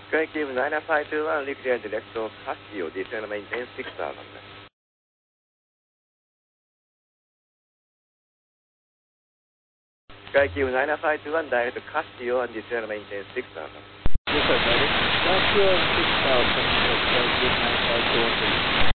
SkyCube 9521, require direct to Casio, descend maintain 6000. SkyCube 9521, direct to Casio and descend maintain 6000. Yes, sir, Casio 6000, Skycube 9521.